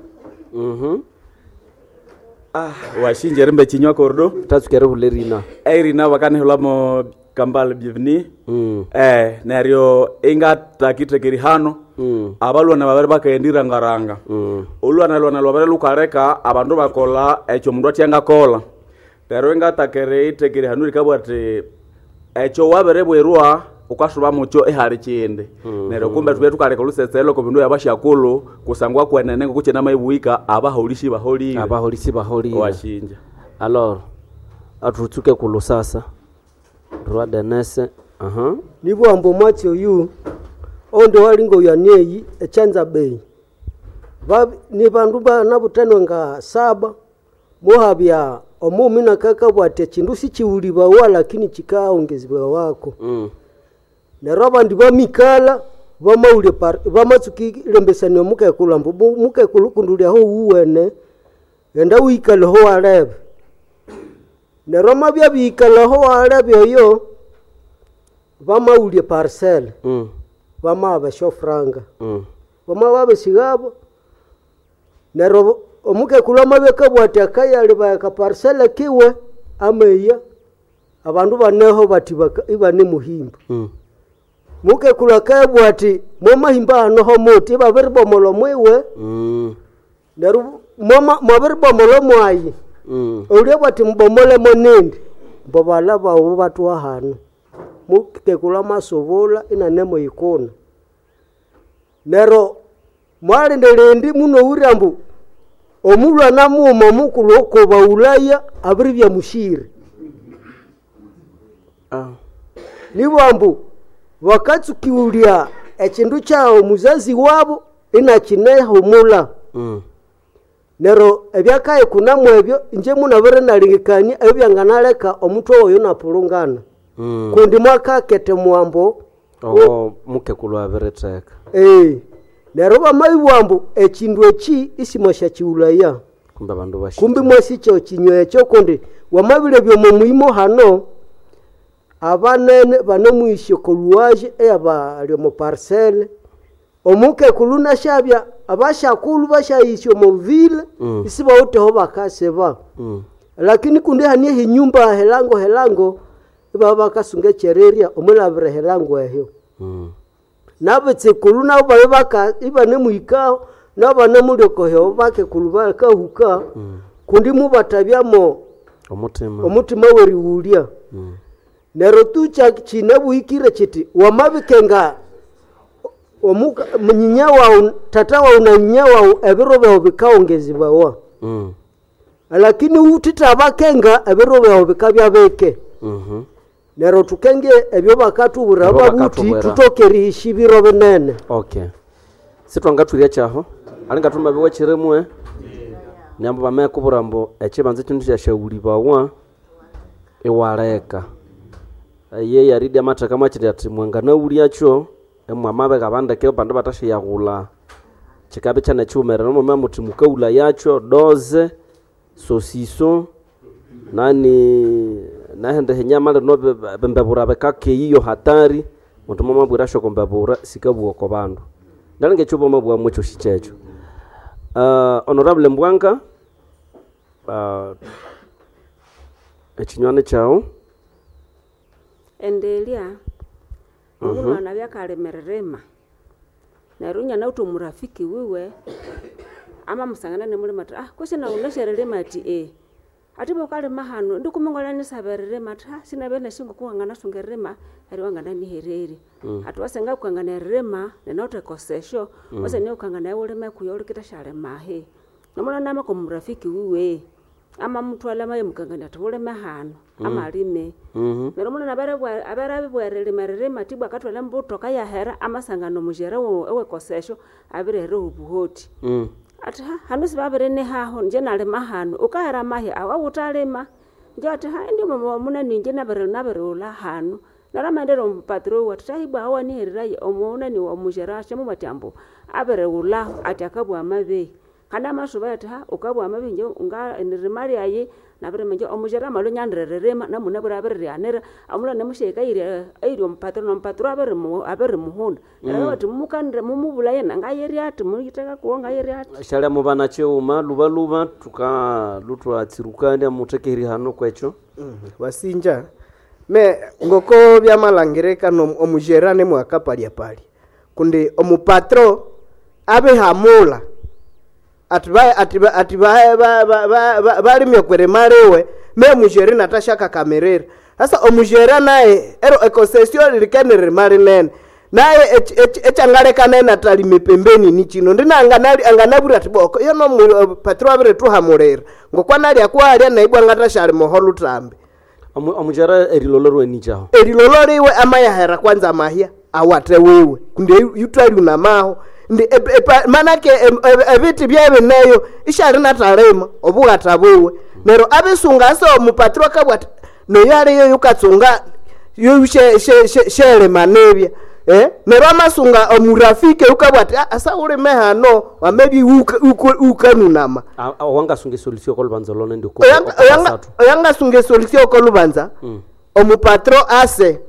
washinje rembe chinywa kordo tatsukere hulerina airina wakane hulamo kambal bienvenue nario inga takitekeri hano abalwana babere bakaendira ngaranga olwana lwabere lukareka abandu bakola echo mundu atyanga kola pero inga takere itekeri hanu likabwate echo wabere bwerwa ukashuba mucho ehari kinde nero kumbe tube tukareka lusetselo ko bindu yabashakulu kusangwa kwenene kuche na maibuika abaholishi baholi washinja alors atutsuke kulusasa rwada nese nibo ambo macho yu ondo walingo yaneyi echanza bei ni bandu bana butano nga 7 mohabya omumina kaka bwate chindu sichiuliba wala lakini chikaongezwa wako neroba ndiba mikala bamaule bamatsuki lembesani muke kulambo muke kulukundulia ho uwene enda uikale ho arebe neroma bya bikala ho arebe yo bamaule parcel bamabe shofranga bamabe sigabo neroba omuke kulama bekabwata kayale ba ka parcel kiwe ameya abandu baneho batibaka ibane muhimba muke kulaka bwati mama himbano ho moti baberbo molo mwewe neru mama maberbo molo mwayi ule bwati mbomole monende mbobala bawo batwa hano muke kulama sobola ina nemo ikona nero mwali ndelendi muno urambu omulwa namumo mukulo ko baulaya abiribya mushire nibambu wakatsukiulia ekindu kyao muzazi wabo inakineho mula nero ebyakaye kunamwe ebyo nje munabere nalingikanya ebyanganaleka omuntu oyo napulungana kundi mwaka kete mwambo muke kulwa bereteka nero bamayiwambo ekindu eki isimosha kiulaya kumbe bandu bashi kumbe mwasicho kinywe ekyo kundi wamabile byo mumuyimo hano abanene banomwisho koluwaje eyabali mu parcelle omuke kuluna shabya abashakulu bashayisho mu ville isiba uteho bakaseba lakini kundi hanie hinyumba helango baba kasunge chereria omulavire helango ehyo nabetse kuluna babe baka ibane muikao nabana mulioko hyo bake kuluba kahuka kundi mubatabyamo omutima weri ulia nero tucha chinabu ikire chiti wamabikenga omuka munyinya wa tata wa unanyinya wa ebirobe obikaongezibwa wa lakini utita bakenga ebirobe obikabya beke nero tukenge ebyo bakatubura babuti tutokerishi birobe nene okay sitwangatulya chaho alinga tumabiwa chiremwe nyambo bamekubura mbo echibanze kintu kyashauri bawa ewaleka ye yaridi amataka machiri ati mwangana uliacho emwamabe kabandeke bandu batashe yagula chikabe chane chumera no mama mutimuka ula yacho doze sosiso nani nahende henyama le no bembebura bekake iyo hatari muntu mama bwira shoko mbebura sikabuo ko bandu ndalinge chubo mabwa mwecho shichecho honorable Mbwanga echinywane chao endelia umwana byakalemererema narunya na utomurafiki wiwe ama musangana ne muri mata kwese na unashererema ati atibo kale mahano ndikumengolana nisabererema ata sinabene shingo kuangana sungerema ari wangana ni herere atwasenga kuangana rema nenote kosesho wase ne ukangana yolema kuyolikita shale mahe nomona nama ko murafiki wiwe ama mtu alama yemukangana atole mahano ama alime nero mona abara bwerere merere matibwa katwala mbuto kaya hera amasangano mujera ewe kosesho abirere ubuhoti ati hanu sibabere ne haho nje nale mahano ukahera mahi awa utalema nje ati ndi mona ninje nabere ula hano nara mandero mpatro watahibwa hawa ni heriraye omona ni omujera shemu matambo abere ula ati akabwa mabe kana mashuba ati ukabwa amabe nje unga nirimari ayi nabere menje omujera malo nyandererema namuna bere anera amula nemusheka iri mpatro abere muhunda nara wati mukandre mumubulaye ngayeri ati muyitaka kuonga yeri ati shale mubana cheuma luba tuka lutwa tsirukandi amutekeri hano kwecho wasinja me ngoko byamalangireka no omujera ne mwakapali pali kundi omupatro abe hamula atiba bali myokwere marewe me mujeri natashaka kamerera sasa omujera naye ero ekosesio likenere mari nene naye echangaleka nene atalime pembeni ni chino ndinanganali anganabura tiboko yo no patro abire tuhamurera ngokwa nali akwali naibwa ngatashali moholu tambe omujera erilolorwe ni chaho eriloloriwe amaya hera kwanza mahia awate wewe kunde yutali unamaho ndi manake ebiti byabe nayo ishari natalema obugatabuwe nero abesunga so mupatro kabwata no yale yo yukatsunga yo shere manebya nero amasunga omurafike ukabwata asa uri mehano wamebi ukanunama wanga sunge solution ko lubanza lone ndiko yanga sunge solution ko lubanza omupatro ase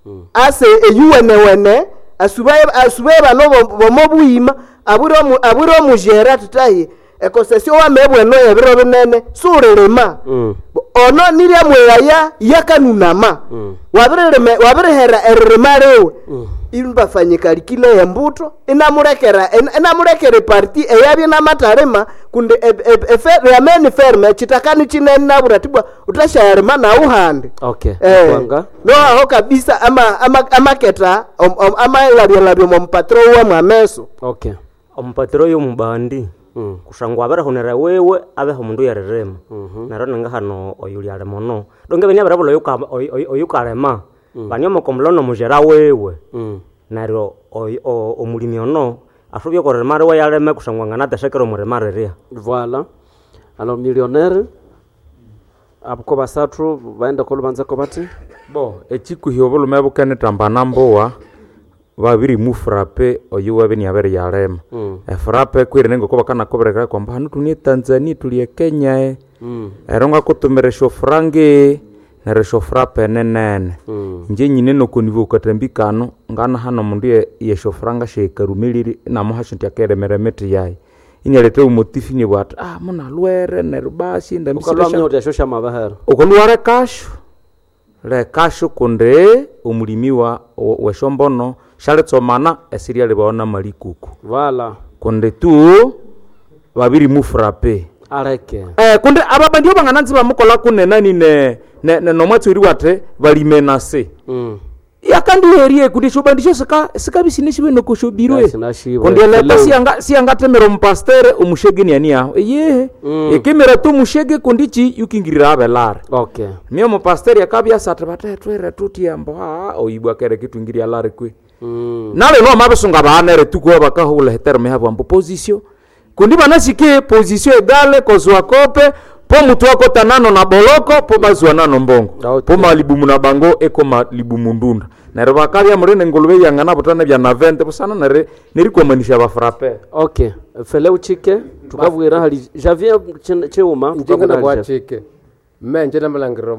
eyuwene asubaye bano bomobuyima aburo mujera tutahi ekosesio wa mebwe no yebiro binene surelema ono nirya mwaya yakanunama wabire hera eremarewe imbafanyika likile ya mbuto inamurekere parti eyabye namatarema kunde yameni ferme chitakani chinene naburatibwa utashayarema na uhande okay no aho kabisa ama keta ama labyo mpatro wa mwameso okay ompatro yo mubandi kushangwa abara honera wewe abeho mundu yarerema naro nanga hano oyulyale mono donge benya barabolo oyukarema banyomo komlono mujera wewe naro omulimi ono afubye ko remare we yareme kushangwa ngana dashekero muremare ria voilà alors millionnaire abuko basatru baenda ko lubanza ko bati bo echikuhi obulume bukene tambana mbowa babiri mu frappe oyuwa beni abere yarema frappe kwirene ngo bakana kobereka kwamba hanu tunie Tanzania tulie Kenya eronga kutumere shofrange na resho frappe nenen nje nyine no konivo katambikano ngana hano mundu ye shofranga shekarumiliri na muhashinti akere meremeti yayi inyalete umotifi ni bwat muna lwere nerubasi ukalwamya uti ashosha mabahera ukolware kasho le kasho kunde umulimi wa weshombono shale tsomana esiria libaona malikuku vala kunde tu babiri mufrape areke kunde ababa ndio bangananzi bamukola kunena ni ne nomwatsuri wate balimenase yakandi herie kudisho bandisho sika bisinishi bino kushobirwe kunde leta sianga temero mpastere umushegeni ania ye ekemera tu mushege kundichi yukingirira abelar okay mio mpastere yakabya satebate twere tutiambo oibwa kere kitungiria lare kwe nale no mabesunga banere tuko bakahula heterme habo ambo position kundi banasike position egale kozwa kope po mutu wako tanano na boloko po bazwa nano mbongo po malibumu na bango eko malibumu ndunda nere bakabya murene ngolube yangana botana bya na 20 busana neri komanisha ba frappe okay fele uchike tukabwira hali Javier cheuma tukabwira kwa chike menje na malangiro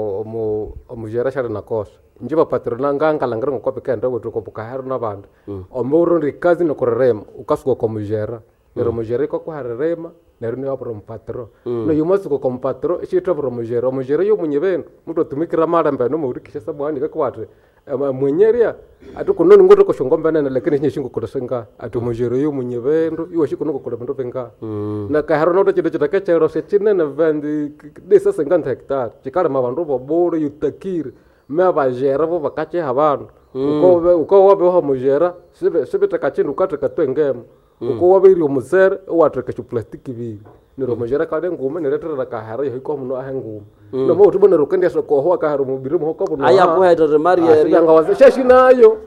mo mujera shara na kosa nje bapatrona nganga langiro ngokope kenda gotuko bukaharu na banda omuro rikazi no korrema ukasuko ko mujera nero mujera ko harema nero ni wapro mpatro no yumasuko ko mpatro ishito pro mujera yo munyebeno muto tumikira mara mbano muri kisha sabwani kakwatre mwenyeria atukunoni ngoto ko shongomba nene lakini nyeshingo kodosenga atu mujera yo munyebendo iwo shikuno ko kodo penga na kaharo no tchide tchide kachero se chinene vendi desa 50 hectare chikara mabandu boboro yutakire me bajera bo bakache habantu uko wabe ho mujera sibe takachindu kateka twengemo uko wabe iri omusere wateka chu plastiki bi niro mujera kade ngume neretera kaharo yo ko muno ahengume no mo tubone rukende so ko ho kaharo mubiri mo ko buno aya ko haitere maria yanga waze sheshi nayo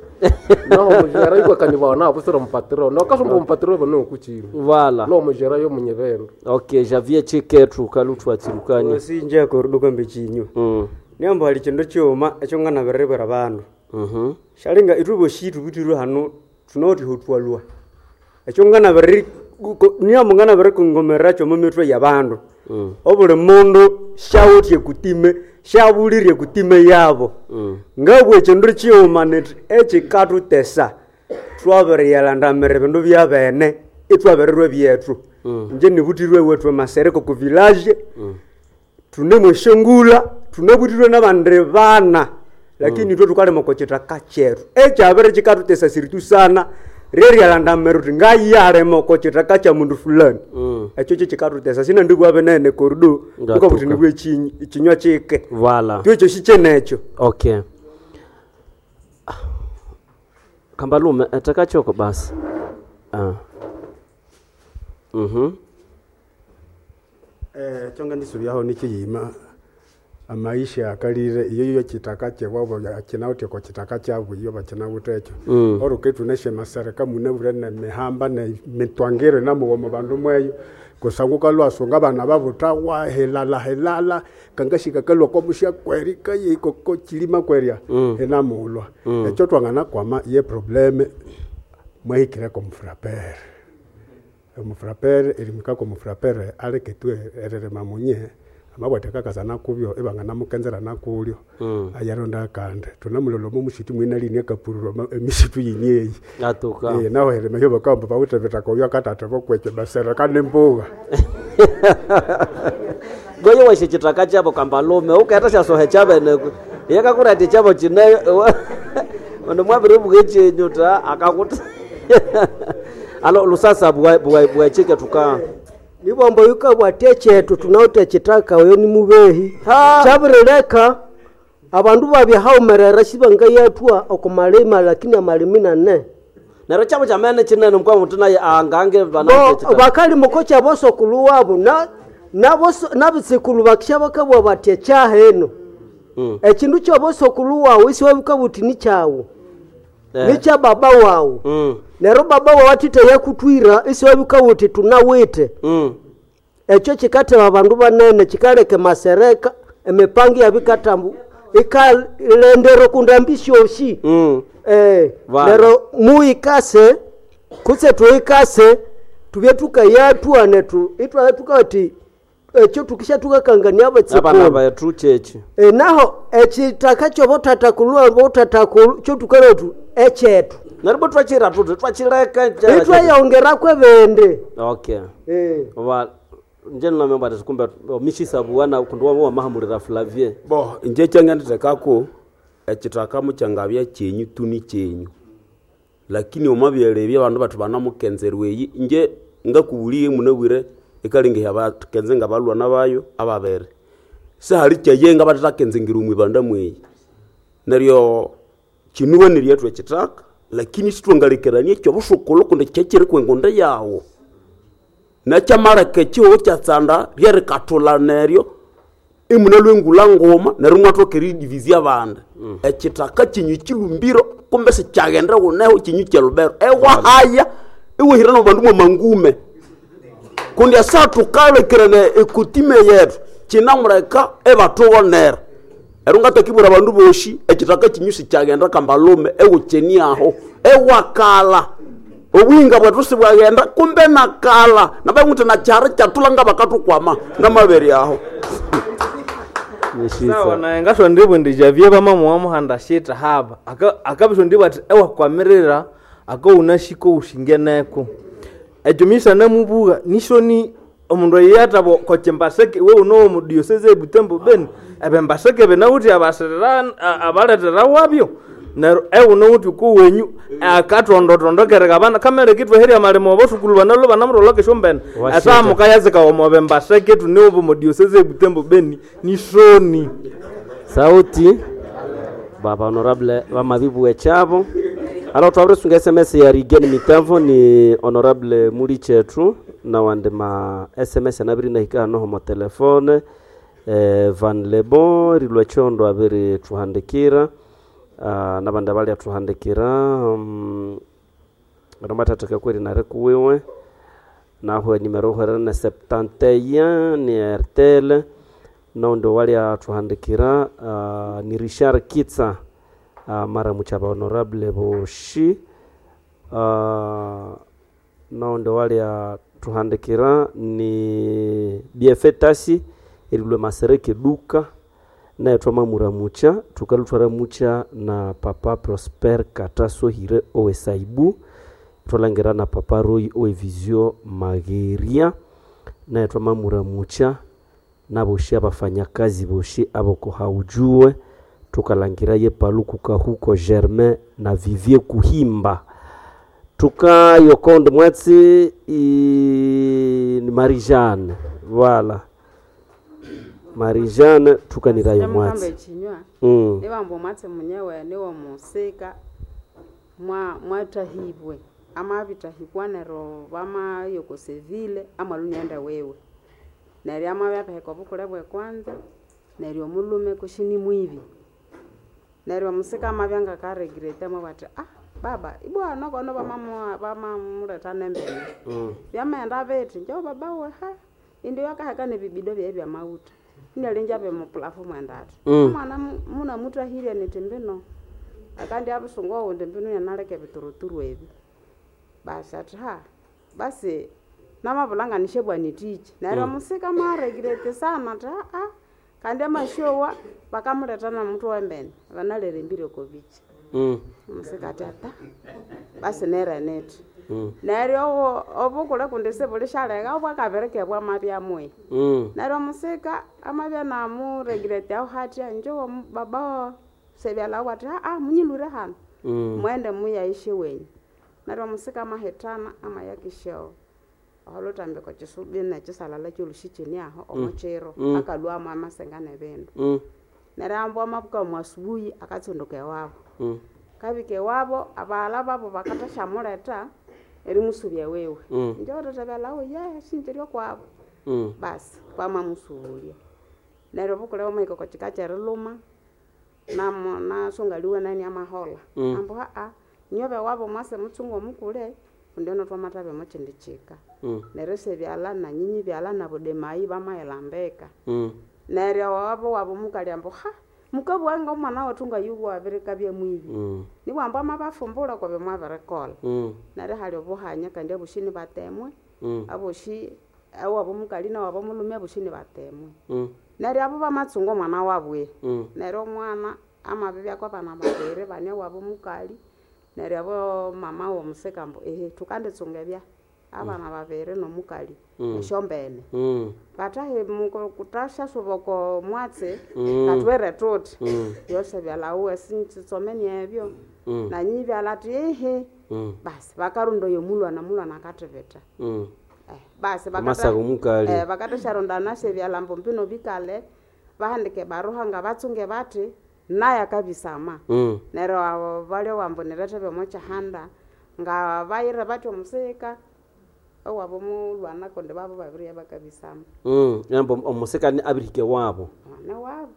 no mujera yuko kanibana abusoro mpatro no kasumbo mpatro bono kuchiro vala no mujera yo munyebendo okay Javier chiketu kalutwa tsirukanye sinje ko ruduka mbichinyo nyambo ali chendo choma echongana berebera bandu shalinga itubo shitu bitiru hano tunoti hotwalwa echongana beri nyambo ngana beri kungomera choma metro ya bandu obule mundu shauti kutime shabulire kutime yabo ngabwe chendo choma net echikatu tesa twabere yalanda merebendo bya bene itwabererwe byetru nje nibutirwe wetwe masereko ku village tunemwe shengula tunebutirwe nabandre bana lakini twa tukale mokocheta kacheru echabere chikatu tesa siritu sana reri yalanda meruti ngayare mokocheta kacha mundu fulani echo chikatu tesa sina ndiku abenene korudo uko butini bwe chinywa chike vala tyo shichenecho okay kambalume atakachoko basi chonga ndisubiaho nikiyima amaisha akalire iyo kitaka chewabo kinauti ko kitaka cyavu iyo bakina butecho oruketu neshe masareka munabure na mehamba na mitwangere na mu bandu mweyo kusanguka lwasunga abana babutawa helala kangashika kalwa ko mushya kweri kayi ko kilima kweria enamulwa echo twangana kwama ye probleme mwahikire ko mfrapere elimika ko mfrapere aleke tu erere mamunye amabwateka kazana kubyo ebangana mukenzera nakulyo ayaronda kande tunamulolo mu mushiti mwina linya kapururo emishitu yinyeyi atuka naho hele meyo bakamba bawuteveta ko yakatata bokweche basera kane mbuga goyo washe chitaka chabo kambalume ukata shasohe chabene yakakurati chabo chine ndo mwabire bugeche nyuta akakuta alo lusasa bwa chike tuka nibombo yuka bwatechetu tunaute chitaka oyo ni mubehi chabireleka abandu babya haumerera shibanga yatwa okumalema lakini amalimina ne nero chabo chamene chinene mkwa mutuna angange bana bakali mukocha boso kuluwabo na boso nabisekulu bakishaba kabwa batecha heno ekindu kyo boso kuluwawo isi wabuka butini chawo nicha baba wawo nero baba wawo atite yakutwira isi wabuka buti tunawete echo chikate abandu banene chikaleke masereka emepangi yabikatambu ikalendero kundambishoshi nero muikase kuse tuikase tubye tukayatwa netu itwa tukati echo tukisha tukakangania abatsikulu abana ba true church naho echitakacho botata kulwa botata cyo tukalotu echetu naribo twachira tuti twachireka itwayaongera kwevende okay wa nje nlamemba tikumbe mishisa buwana kunduwa wa mahamurira Flavie bo nje changa nditekako echitaka muchangabya chenyu tuni chenyu lakini omabyelebya bandu batu banamukenzerweyi nje ngakubuliye munabwire ikalinge yabakenze ngabalwa nabayo ababere sahali cyayenga batatakenzingira umwe banda mweyi naryo kinuwe niryetu echitaka lakini situngalekeranie cyo bushokolo kunde cyekere kwengonda yawo na chamara kechiwo chatsanda ryere katola neryo imune lwengula ngoma nerumwa tokeri divizia banda echitaka kinyu kilumbiro kumbe se cyagenda uneho kinyu cyelubero ewa haya iwe hirano bandu mu mangume kundi asatu kale kerene ekutime yetu kinamureka ebatowa ner erunga takibura bandu boshi echitaka kinyu se cyagenda kambalume ewucheni aho ewa kala obwinga bwatuse bwagenda kumbe nakala nabanguti na cyara cyatulanga bakatu kwama namaberi aho sawa na ngasho ndibwe ndijavye bamamu wa muhanda shita haba akabisho ndibati ewa kwamerera akawunashiko ushingeneko ejumisa namubuga nishoni omundu yatabo kochembaseke we uno mu diocese Butembo ben abembaseke benauti abaserera abaletera wabyo nero uno uti ku wenyu akatondotondokere kabana kamere kitwe heri amalemo bosukulu banalo banamroloke shombene asamu kayazika omobembaseke tune ubu mu diocese Butembo ben nishoni sauti baba honorable wa mabibu echabo alors tu abresunga SMS ya Rigeni Mitavo ni honorable muri chetu na wande ma SMS na biri na hikano ho telefone Van Lebon rilwe chondo abiri tuhandikira na banda bali atuhandikira ramata takakweri na rekuwewe na ho numero horana 71 ni RTL na ndo wali atuhandikira ni Richard Kitsa mara muchaba honorable boshi na ndo wali atuhandikira ni biefetasi ilwe masereke duka na etoma muramucha tukalutwara mucha na papa Prosper Kataso hire owesaibu twalangira na papa Roy oevizio Mageria na etoma muramucha na boshi abafanya kazi boshi aboko haujue tukalangira ye paluku kahuko Germain na Vivie Kuhimba tuka yokonde mwatsi ni Marie-Jeanne voilà Marie-Jeanne tukanirayo mwatsi nibambo mwatsi munyewe niwo musika mwatahibwe amabitahibwa nero bama yokosevile amalunyanda wewe nari amabyapheka obukule bwe kwanza nari omulume kushini mwivi nari omusika amabyanga karegrete mabati baba ibwana kono bama mureta nembele byamenda beti njo baba we indi yakahaka nebibido bya mauta ndalenjabe mu platform andati mwana muna mutahire nitembeno akandi abusungo wonde mbino yanaleke bituruturu ebi basi namabulanga nishebwa nitichi nari omusika maregrete sana kandi amashowa bakamuretana mtu wembene banalere mbire kobichi musika tata basi nera net nari obukule kundese bulishalega obwakabereke bwa mabya mwe nari omusika amabya namu regrete aho hatya njo baba sebyala wati munyilure hano mwende muyaishe wenyu nari omusika mahetana amayakisho aholotambe ko chisubi na chisalala cholushikeni aho omochero akalwa mama sengane bendo nerambo amabuka mwasubuyi akatsondoke wabo kabike wabo abala babo bakatashamuleta eri musubya wewe njoro tabalawo sinjiro kwabo basi kwama musubuya nero bukule omeko ko chikachero luma namo na songaliwe nani amahola ambo nyobe wabo mwase mutsungo mukule ndono twamatabe mochendichika nerese byala na nyinyi byala na bodemai bamayelambeka neryo wabo mukali ambo mukabu wanga umwana watunga yugo abirika bya mwivi ni wamba mabafumbula kwa bemwa barekola nare hali obuhanya kandi abushini batemwe aboshi abo mukali na wabo mulume abushini batemwe nare abo bamatsungo mwana wabwe nero mwana amabibi akwa bana babere bane wabo mukali neryo abo mama womusikambo tukanditsunga bya abana babiri nomukali eshombene batahe kutasha suboko mwatse katwere toti yose byalawe sintsomeni ebyo nanyi byalati basi bakarundo yomulwana akateveta basi bakatesharondana sebyalambo mpino bikale bahandike baruha nga batsunge bati naye akabisama neryo balio wambonirete byomocha handa nga bayire batyo musika owabo mulwana konde babo babiri bakabisama yambo omusika ni abirike wabo na wabo